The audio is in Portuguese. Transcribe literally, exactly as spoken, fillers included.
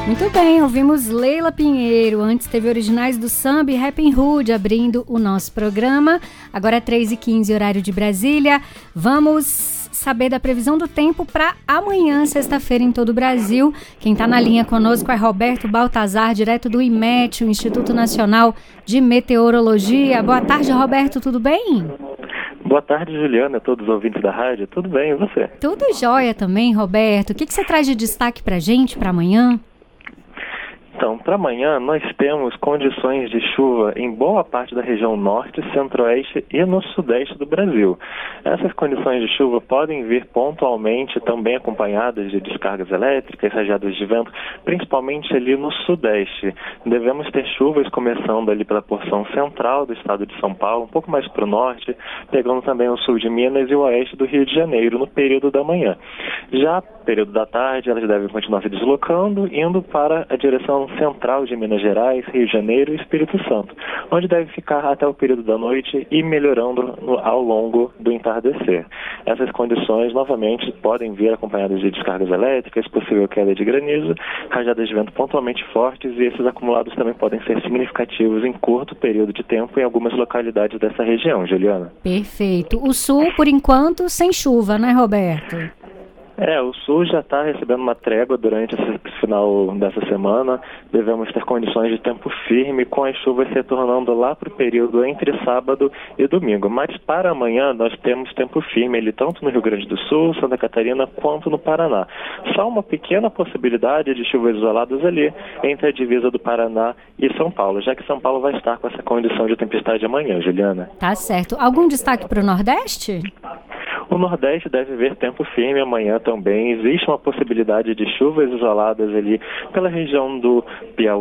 Muito bem, ouvimos Leila Pinheiro, antes teve Originais do Samba e Rappin' Hood abrindo o nosso programa. Agora é três e quinze, horário de Brasília. Vamos saber da previsão do tempo para amanhã, sexta-feira, em todo o Brasil. Quem está na linha conosco é Roberto Baltazar, direto do IMET, o Instituto Nacional de Meteorologia. Boa tarde, Roberto, tudo bem? Boa tarde, Juliana, todos os ouvintes da rádio. Tudo bem, e você? Tudo jóia também, Roberto. O que, que você traz de destaque para a gente, para amanhã? Então, para amanhã nós temos condições de chuva em boa parte da região norte, centro-oeste e no sudeste do Brasil. Essas condições de chuva podem vir pontualmente também acompanhadas de descargas elétricas, rajadas de vento, principalmente ali no sudeste. Devemos ter chuvas começando ali pela porção central do estado de São Paulo, um pouco mais para o norte, pegando também o sul de Minas e o oeste do Rio de Janeiro no período da manhã. Já no período da tarde, elas devem continuar se deslocando, indo para a direção central de Minas Gerais, Rio de Janeiro e Espírito Santo, onde deve ficar até o período da noite e melhorando no, ao longo do entardecer. Essas condições, novamente, podem vir acompanhadas de descargas elétricas, possível queda de granizo, rajadas de vento pontualmente fortes, e esses acumulados também podem ser significativos em curto período de tempo em algumas localidades dessa região, Juliana. Perfeito. O sul, por enquanto, sem chuva, né, Roberto? É, o sul já está recebendo uma trégua durante esse final dessa semana. Devemos ter condições de tempo firme, com as chuvas se retornando lá para o período entre sábado e domingo. Mas para amanhã nós temos tempo firme ali, tanto no Rio Grande do Sul, Santa Catarina, quanto no Paraná. Só uma pequena possibilidade de chuvas isoladas ali entre a divisa do Paraná e São Paulo, já que São Paulo vai estar com essa condição de tempestade amanhã, Juliana. Tá certo. Algum destaque para o Nordeste? O Nordeste deve ver tempo firme amanhã também. Existe uma possibilidade de chuvas isoladas ali pela região do Piauí,